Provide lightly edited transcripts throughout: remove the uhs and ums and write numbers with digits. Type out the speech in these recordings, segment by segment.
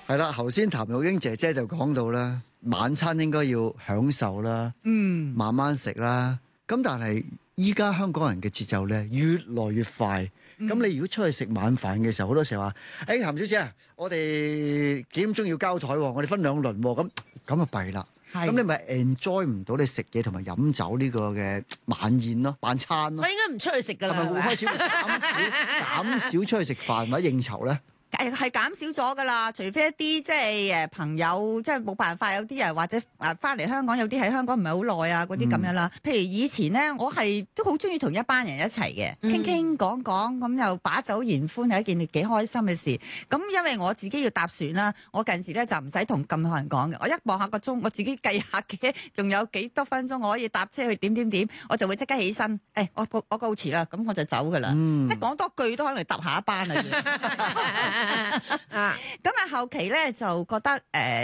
係啦，頭先譚玉英姐姐就講到啦，晚餐應該要享受啦，慢慢食啦。咁但係依家香港人嘅節奏咧越來越快。咁你如果出去食晚飯嘅時候，好多時候話，譚小姐啊，我哋幾點鐘要交台喎？我哋分兩輪喎，咁啊弊啦。咁你咪 enjoy 唔到你食嘢同埋飲酒呢個嘅晚宴咯，晚餐咯。 所以應該唔出去食㗎啦。 係咪會開始減少出去食飯或者應酬咧？ 係減少咗㗎啦，除非一啲即係朋友，即係冇辦法，有啲人或者翻嚟香港，有啲喺香港唔係好耐啊，嗰啲咁樣啦。譬如以前咧，我係都好中意同一班人一齊嘅，傾傾講講，咁又把酒言歡係一件幾開心嘅事。咁因為我自己要搭船啦，我近時咧就唔使同咁多人講嘅，我一望下個鐘，我自己計下嘅，仲有幾多分鐘我可以搭車去點，我就會即刻起身。我告辭啦，咁我就走㗎啦。即係講多句都可能搭下一班啦。咁後期咧就覺得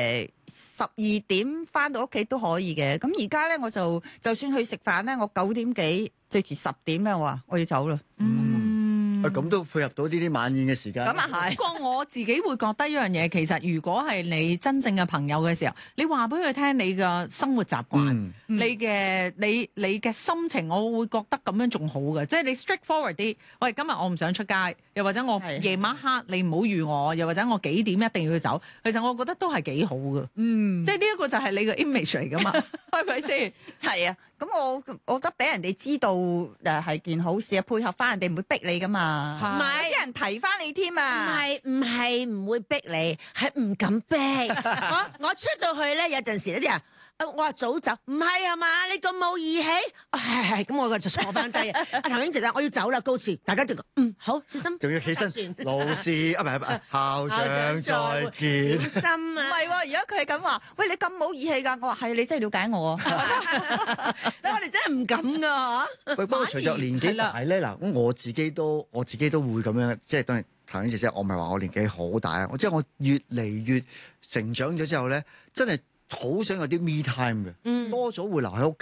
12點翻到屋企都可以嘅。咁而家咧我就算去食飯咧，我9點幾最遲10點咧，我話我要走啦。 咁都配合到呢啲晚宴嘅時間。 咁啊係。 不過我自己會覺得一樣嘢，其實如果係你真正嘅朋友嘅時候，你話俾佢聽你嘅生活習慣，你嘅心情，我會覺得咁樣仲好嘅。即係你 straightforward 啲，喂，今日我唔想出街，又或者我夜晚黑你唔好預我，又或者我幾點一定要走。其實我覺得都係幾好嘅。即係呢一個就係你嘅 image 嚟㗎嘛，係咪先？ 係啊。咁我覺得俾人哋知道係件好事啊，配合翻人哋唔會逼你噶嘛， 唔係啲人提翻你添啊， 唔係唔會逼你，係唔敢逼。我出到去咧，有陣時啲人。我話早走，唔係啊嘛？你咁冇義氣，係咁我就坐翻低啊！阿譚英姐姐，我要走啦，告辭，大家就好小心， 仲要起身，老師唔係校長再見， 小心啊！ 唔係喎，如果佢係咁話，喂，你咁冇義氣㗎，我話係你真係了解我啊， 所以我哋真係唔敢㗎。 喂，不過隨着年紀大咧，嗱咁我自己都會咁樣，即係當然譚英姐姐，我唔係話我年紀好大啊，即係我越嚟越成長咗之後咧，真係。好想有啲 me time 嘅，多咗會留喺屋